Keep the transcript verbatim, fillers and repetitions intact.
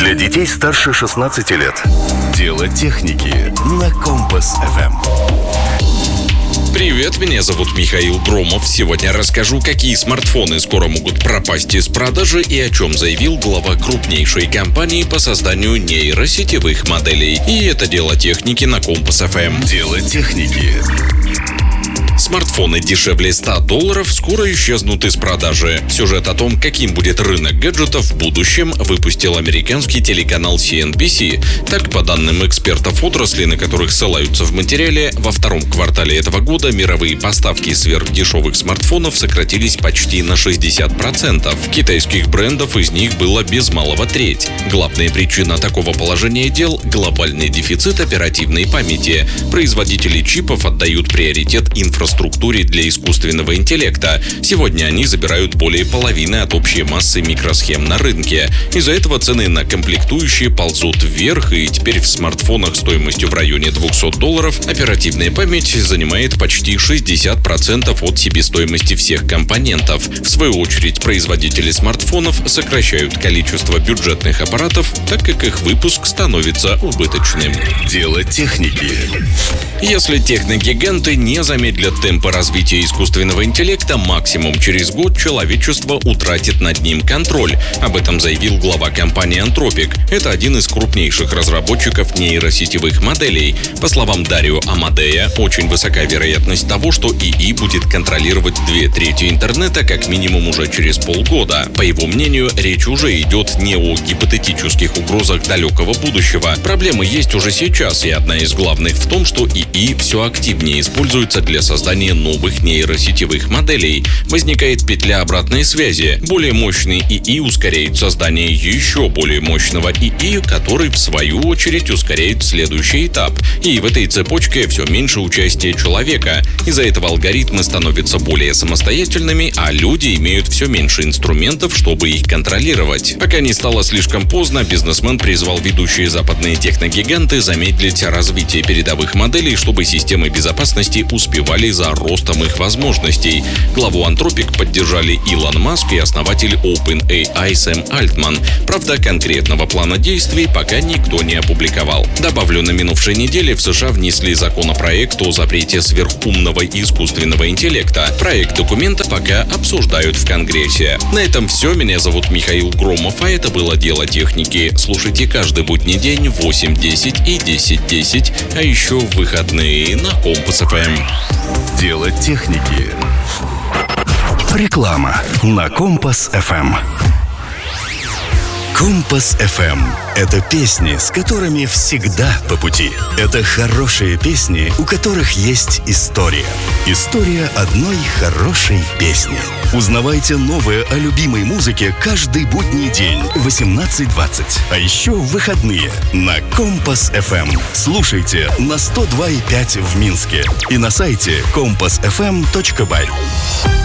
Для детей старше шестнадцати лет. Дело техники на Компас эф эм. Привет, меня зовут Михаил Громов. Сегодня расскажу, какие смартфоны скоро могут пропасть из продажи и о чем заявил глава крупнейшей компании по созданию нейросетевых моделей. И это дело техники на Компас эф эм. Дело техники. Смартфоны дешевле ста долларов скоро исчезнут из продажи. Сюжет о том, каким будет рынок гаджетов в будущем, выпустил американский телеканал си эн би си. Так, по данным экспертов отрасли, на которых ссылаются в материале, во втором квартале этого года мировые поставки сверхдешевых смартфонов сократились почти на шестьдесят процентов. Китайских брендов из них было без малого треть. Главная причина такого положения дел – глобальный дефицит оперативной памяти. Производители чипов отдают приоритет инфраструктуре. структуре для искусственного интеллекта. Сегодня они забирают более половины от общей массы микросхем на рынке. Из-за этого цены на комплектующие ползут вверх, и теперь в смартфонах стоимостью в районе двухсот долларов оперативная память занимает почти шестьдесят процентов от себестоимости всех компонентов. В свою очередь, производители смартфонов сокращают количество бюджетных аппаратов, так как их выпуск становится убыточным. Дело техники. Если техногиганты не замедлят темпы развития искусственного интеллекта, максимум через год человечество утратит над ним контроль. Об этом заявил глава компании Anthropic. Это один из крупнейших разработчиков нейросетевых моделей. По словам Дарио Амадея, очень высока вероятность того, что ИИ будет контролировать две трети интернета как минимум уже через полгода. По его мнению, речь уже идет не о гипотетических угрозах далекого будущего. Проблемы есть уже сейчас, и одна из главных в том, что ИИ все активнее используется для создания новых нейросетевых моделей. Возникает петля обратной связи. Более мощный ИИ ускоряет создание еще более мощного ИИ, который в свою очередь ускоряет следующий этап. И в этой цепочке все меньше участия человека. Из-за этого алгоритмы становятся более самостоятельными, а люди имеют все меньше инструментов, чтобы их контролировать. Пока не стало слишком поздно, бизнесмен призвал ведущие западные техногиганты замедлить развитие передовых моделей, чтобы системы безопасности успевали за ростом их возможностей. Главу Anthropic поддержали Илон Маск и основатель OpenAI Сэм Альтман. Правда, конкретного плана действий пока никто не опубликовал. Добавлю, на минувшей неделе в США внесли законопроект о запрете сверхумного искусственного интеллекта. Проект документа пока обсуждают в Конгрессе. На этом все. Меня зовут Михаил Громов, а это было «Дело техники». Слушайте каждый будний день в восемь десять и десять десять, а еще в выходные на Компас эф эм. Дело техники. Реклама на Компас эф эм. Компас эф эм – это песни, с которыми всегда по пути. Это хорошие песни, у которых есть история. История одной хорошей песни. Узнавайте новое о любимой музыке каждый будний день в восемнадцать двадцать. А еще в выходные на Компас эф эм. Слушайте на сто два и пять в Минске и на сайте компас эф эм точка бай.